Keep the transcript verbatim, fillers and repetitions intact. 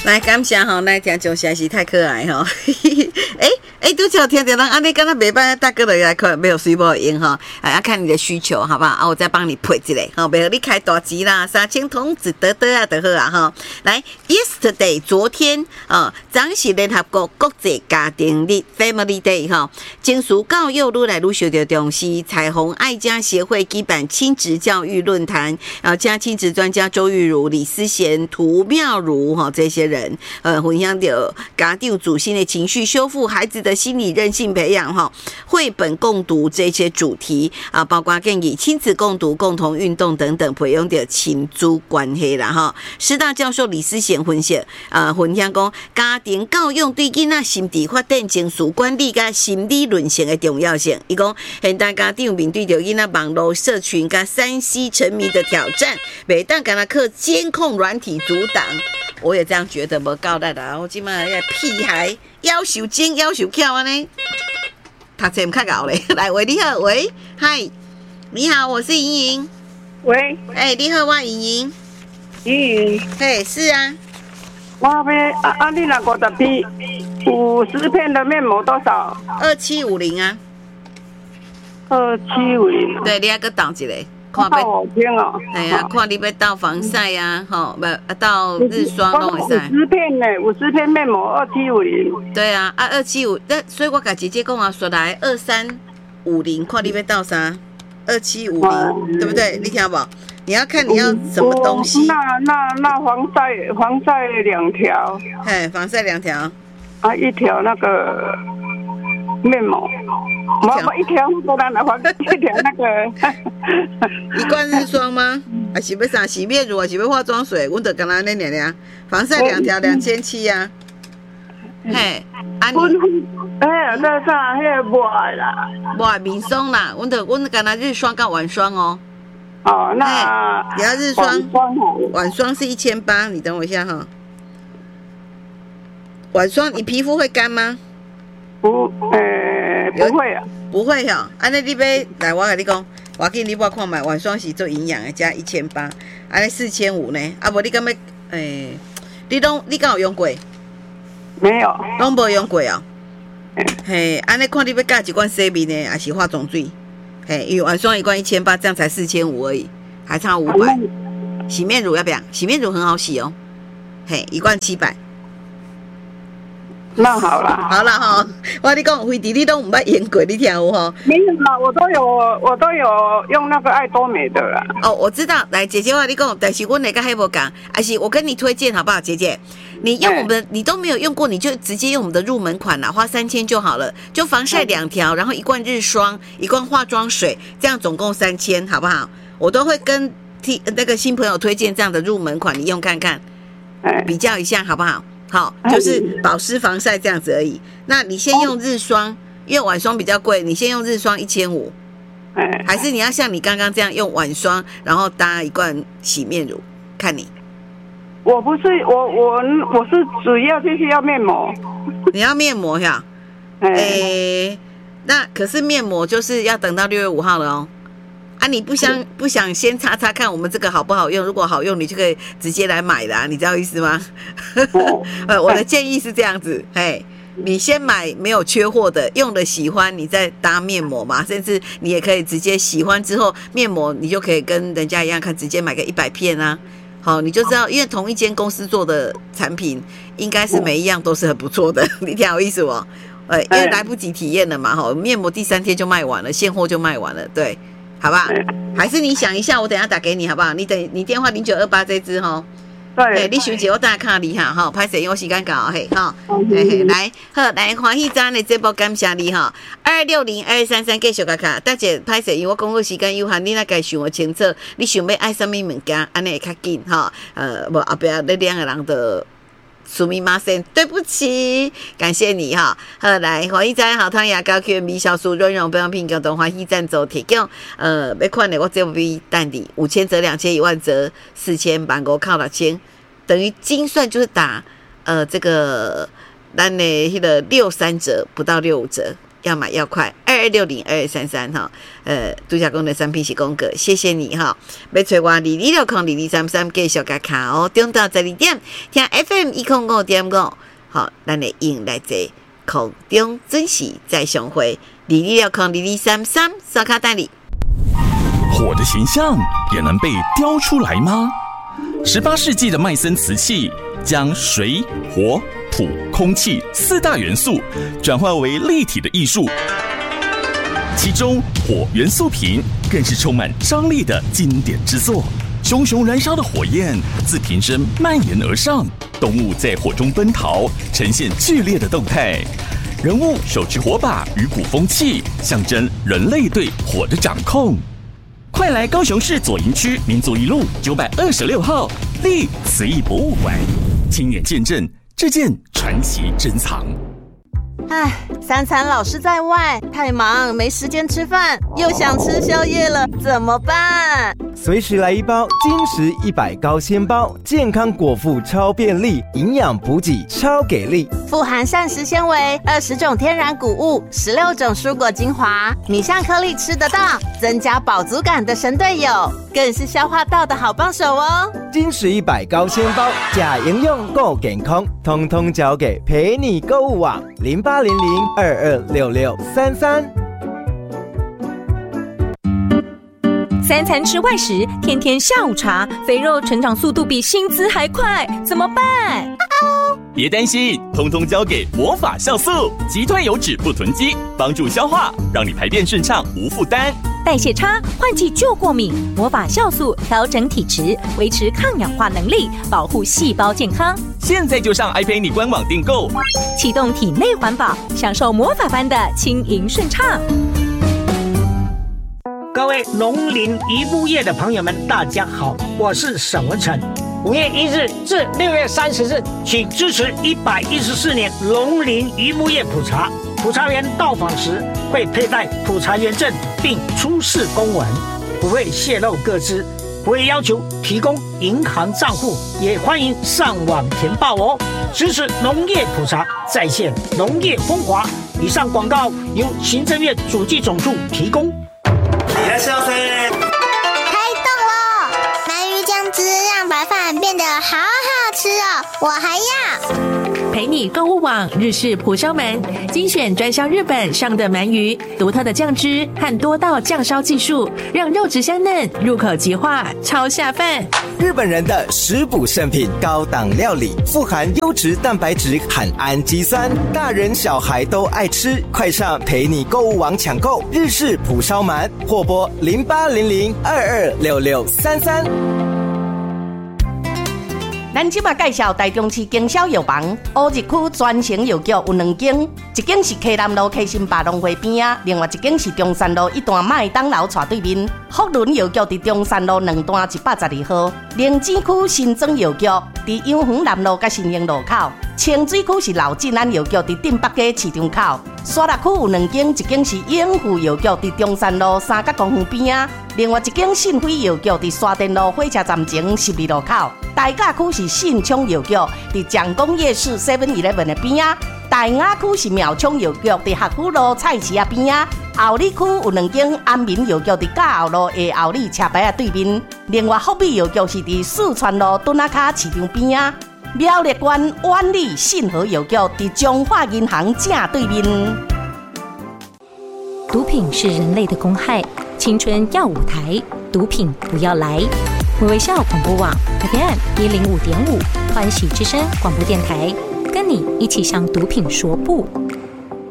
来感谢吼，来听众实在是太可爱吼。哎哎，拄则听到人安尼，敢若袂歹，大哥来看没有水无用吼，啊要看你的需求，好不好？啊，我再帮你配一个，吼，袂互你开大钱啦，三千童子得得啊，就好啊，吼。来 ，yesterday 昨天啊，昨是联合国国际家庭日 Family Day 吼，情绪教育愈来愈受到重视，彩虹爱家协会举办亲职教育论坛，啊，加亲职专家周玉如、李思贤、涂妙如哈这些人，呃，分享到家长主心的情绪修复、孩子的心理韧性培养哈，绘本共读这些主题啊，包括建议亲子共读、共同运动等等，培养到亲子关系啦哈。师大教授李思贤分析啊，分享讲家庭教育对囡仔心智发展、情绪管理甲心理韧性的重要性。伊讲现代家长面对着囡仔网络社群甲三 C 沉迷的挑战，袂当干那靠监控软体阻挡。我也这样觉得，无够力啦！我即摆要屁孩要求精要求巧安尼，读册唔较够咧。来，喂，你好，喂，嗨，你好，我是莹莹。 喂， 哎、欸，你好，我莹莹。 莹莹， 嘿，是啊。 我要啊啊！你那五十片，五十片的面膜多少？ 二七五零啊。 二七五零。 对，你还搁倒一个。看要好听哦！ 哎呀，看你要倒防晒呀，吼，不倒日霜拢会使。 五十片呢，五十片面膜二七五零。 对啊，啊二七五，那所以我甲姐姐讲啊，说来二三五零，看你要倒啥，二七五零，对不对？你听不？你要看你要什么东西。 那那那防晒防晒两条。 嘿，防晒两条。 啊，一条那个面膜。我我一条不然的话，一条那个一罐日霜吗？还是要啥洗面乳？还是要化妆水？我得跟他那两两，防晒两条两千七呀。嘿，啊你， 哎，那啥，那个抹啦， 抹面霜啦，我得我得跟他日霜跟晚霜哦。 哦，那你要日霜，晚霜是一千八，你等我一下哈。晚霜，你皮肤会干吗？ 不，呃，不会啊， 不会哈。安尼你要来，我跟你讲，我给你我看买晚霜是做营养的，加一千八，安尼四千五呢。啊，无你敢要？诶、欸，你拢你敢有用过？ 没有， 拢无用过哦。嘿，安尼看你要加一罐洗面呢，还是化妆水？嘿，因为晚霜一罐一千八，这样才四千五而已，还差五百。洗面乳要不要？洗面乳很好洗哦。嘿，一罐七百。 那好啦， 好啦哈，我跟你讲，飞弟你都唔捌用过，你听有吼？ 没有啦，我都有，我都有用那个爱多美的啦。 哦，我知道，来姐姐我跟你讲，但是我那个还无讲，还是我跟你推荐好不好，姐姐？你用我们的，你都没有用过，你就直接用我们的入门款啦，花三千就好了，就防晒两条，然后一罐日霜，一罐化妆水，这样总共三千，好不好？我都会跟替那个新朋友推荐这样的入门款，你用看看，比较一下好不好？好，就是保湿防晒这样子而已。那你先用日霜，因为晚霜比较贵，你先用日霜一千五，还是你要像你刚刚这样用晚霜，然后搭一罐洗面乳，看你。 我不是我我我是主要就是要面膜。 你要面膜呀？哎、欸，那可是面膜就是要等到六月五号了哦。啊，你不想不想先擦擦看我们这个好不好用？如果好用，你就可以直接来买啦、啊，你知道意思吗？呃，我的建议是这样子，嘿，你先买没有缺货的，用的喜欢，你再搭面膜嘛，甚至你也可以直接喜欢之后面膜，你就可以跟人家一样看，直接买个一百片啊。好，你就知道，因为同一间公司做的产品，应该是每一样都是很不错的，你听好意思哦？呃，因为来不及体验了嘛，哈，面膜第三天就卖完了，现货就卖完了，对。好不好？还是你想一下，我等一下打给你，好不好？你等你电话零九二八这支哈。对，你想一下，我等下看你哈，哈，拍摄因为时间到，嘿，哈，嘿嘿，来，好，来欢喜咱的这波感谢你哈，二六零二三三继续卡卡，大姐拍摄因为我讲话时间有限，你那该想我清楚，你想要爱什么物件，安尼会较紧哈，呃，无后壁那两个人的。苏密马森，对不起，感谢你哈。好，来欢喜赞好汤牙膏 Q M B 小酥润润保养品共同欢喜赞助提供。呃，要看的我这边淡底五千折两千一万折四千万五靠六千，等于精算就是打呃这个咱的迄个六三折不到六五折， 要买要快，二二六零二二三三哈。呃，度假宫的商品是公哥，谢谢你哈。要找我二二六空二二三三继续加卡哦，中到十二点听 F M 一零五点五，好，咱的用来坐空中准时再相会，二二六空二二三三刷卡代理。 火的形象也能被雕出来吗？十八世纪的麦森瓷器将水、火、土、空气四大元素转化为立体的艺术，其中火元素瓶更是充满张力的经典之作。熊熊燃烧的火焰自瓶身蔓延而上，动物在火中奔逃，呈现剧烈的动态。人物手持火把与鼓风器，象征人类对火的掌控。快来高雄市左营区民族一路九百二十六号立瓷艺博物馆，亲眼见证这件传奇珍藏。 唉，三餐老是在外，太忙没时间吃饭，又想吃宵夜了，怎么办？ 随时来一包金石一百高纤包，健康果腹超便利，营养补给超给力， 富含膳食纤维、二十种天然谷物、十六种蔬果精华，米香颗粒吃得到，增加饱足感的神队友，更是消化道的好帮手哦。 金石一百高纤包，假营养够健康，通通交给陪你购物网零八零零二二六六三三。 三餐吃外食，天天下午茶，肥肉成长速度比薪资还快，怎么办？ 别担心，通通交给魔法酵素，击退油脂不囤积，帮助消化，让你排便顺畅无负担。 代谢差，换季就过敏，魔法酵素调整体质，维持抗氧化能力，保护细胞健康。 现在就上 iPay 官网订购， 启动体内环保，享受魔法般的轻盈顺畅。 各位农林渔牧业的朋友们，大家好，我是沈文成。五月一日至六月三十日，请支持一百一十四年农林渔牧业普查。普查员到访时会佩戴普查员证，并出示公文，不会泄露个资，不会要求提供银行账户，也欢迎上网填报哦。支持农业普查，再现农业风华。以上广告由行政院主计总处提供。 いらっしゃいませ。 开动了！鳗鱼酱汁让白饭变得好好吃哦，我还要。 陪你购物网日式蒲烧鳗，精选专销日本上的鳗鱼，独特的酱汁和多道酱烧技术，让肉质香嫩，入口即化，超下饭。 日本人的食补圣品，高档料理，富含优质蛋白质和氨基酸，大人小孩都爱吃。快上陪你购物网抢购日式蒲烧鳗，或拨零八零零二二六六三三。 咱即马介绍台中市经销药房，乌日区专营药局有两间，一间是溪南路溪心百农会边啊，另外一间是中山路一段麦当劳斜对面。福伦药局伫中山路两段一百十二号，灵芝区新庄药局伫永恒南路甲新营路口，清水区是老进安药局伫镇北街市场口。沙鹿区有两间，一间是永富药局伫中山路三角公园边啊，另外一间信辉药局伫沙田路火车站前十二路口。大甲区是信昌药局伫蒋公夜市 seven eleven 的边啊，大雅区是苗昌药局伫学府路菜市啊边啊，后里区有两间安民药局伫甲后路的后里车牌啊对面，另外福美药局是伫四川路墩仔卡市场边啊，苗栗县万里信和药局伫中华银行正对面。 毒品是人类的公害，青春要舞台，毒品不要来。微微笑广播网 F M 一零五点五，欢喜之声广播电台，跟你一起向毒品说不。